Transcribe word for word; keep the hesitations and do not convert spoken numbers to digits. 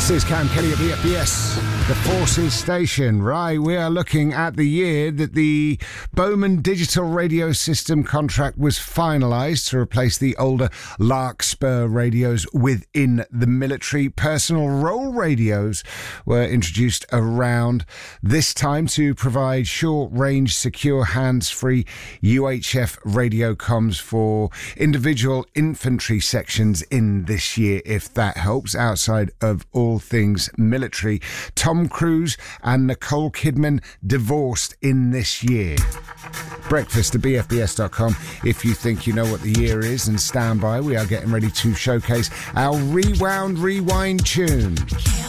This is Cam Kelly at B F B S, the Forces Station. Right, we are looking at the year that the Bowman Digital Radio System contract was finalised to replace the older Larkspur radios within the military. Personal role radios were introduced around this time to provide short-range, secure, hands-free U H F radio comms for individual infantry sections in this year, if that helps, outside of all things military. Tom Cruise and Nicole Kidman divorced in this year. Breakfast at b f b s dot com if you think you know what the year is, and stand by. We are getting ready to showcase our Rewound Rewind tune.